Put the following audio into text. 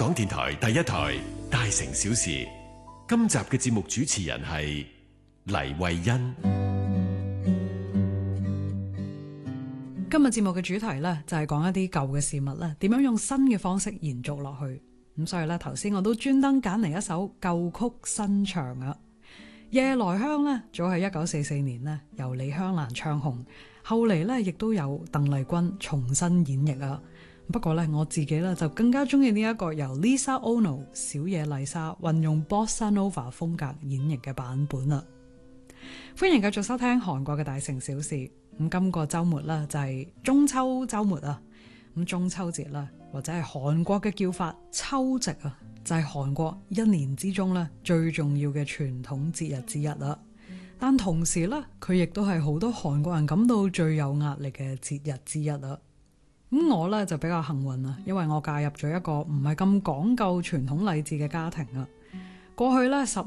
港電台第一台《大城小事》，今集嘅節目主持人係黎慧欣。 今日節目嘅主題呢，就係講一啲舊嘅事物咧，點樣用新嘅方式延續落去。咁所以呢，頭先我都專登揀嚟一首舊曲新唱啊。夜來香呢，早喺1944年呢，由李香蘭唱紅，後嚟呢，亦都有鄧麗君重新演繹啊。不過呢，我自己呢，就更加中意呢一個由 Lisa Ono 小野麗莎運用 Bossa Nova 風格演繹嘅版本啦。歡迎繼續收聽韓國嘅大城小事。咁今個週末呢，就係中秋週末啊。咁中秋節啦，或者係韓國嘅叫法秋夕啊，就係韓國一年之中咧最重要嘅傳統節日之一啦。但同時咧，佢亦都係好多韓國人感到最有壓力嘅節日之一啦。咁我咧就比較幸運啊，因為我嫁入咗一個唔係咁講究傳統禮節嘅家庭啊。過去咧10